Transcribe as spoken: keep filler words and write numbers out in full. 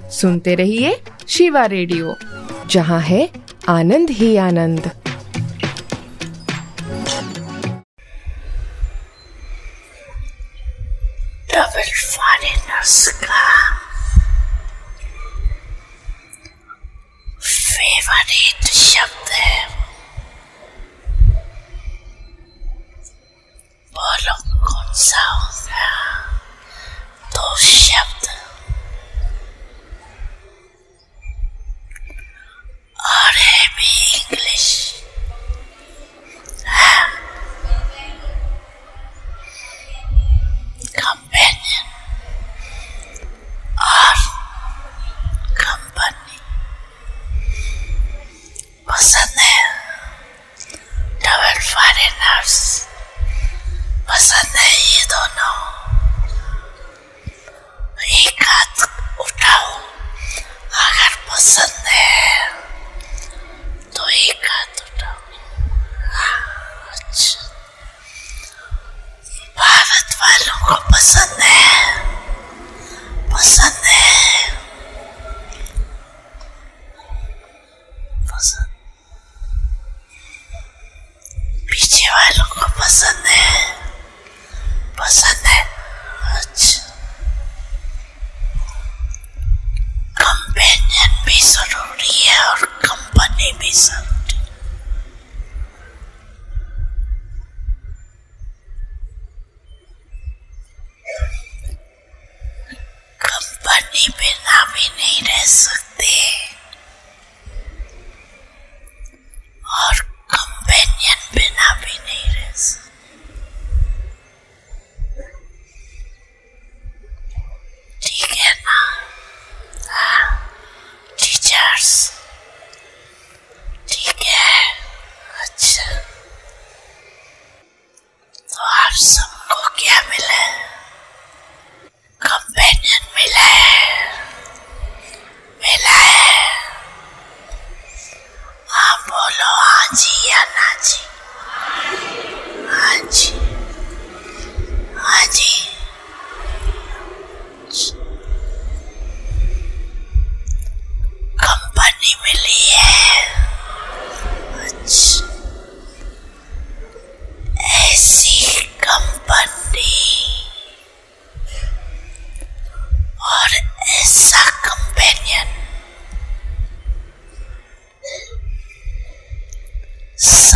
सुनते रहिए शिवा रेडियो, जहाँ है आनंद ही आनंद। डबल फॉरेनर्स का फेवरेट शब्द है, बोलो कौन सा होगा? दो शब्द और है भी इंग्लिश। कंपेनियन और कंपनी पसंद है। डबल फॉरेनर्स पसंद है। ये दोनों एक हाथ उठाओ अगर पसंद है तो एक हाथ उठाओ। अच्छा, भारत वालों को पसंद है, पसंद है, पसंद। पीछे वालों को पसंद है, पसंद है। अच्छा, कंपेनियन भी जरूरी है और कंपनी भी जरूरी। कंपनी बिना भी नहीं रह सकते और कंपेनियन बिना भी नहीं रह सकते। ठीक है ना? हाँ, टीचर्स ठीक है। अच्छा, तो आप सबको क्या मिला? कंपेनियन मिला है, मिला है। हाँ बोलो, हाँ जी या ना जी? हाँ जी, हाँ जी। कंपनी मिली है। अच्छा, ऐसी कंपनी और ऐसा कंपेनियन